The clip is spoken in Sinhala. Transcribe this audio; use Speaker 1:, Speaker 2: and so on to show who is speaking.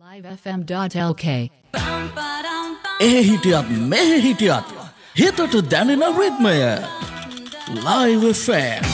Speaker 1: livefm.lk
Speaker 2: ඒ හිටියත් මෙහෙ හිටියත් හිතට දැනෙන රිද්මය Live FM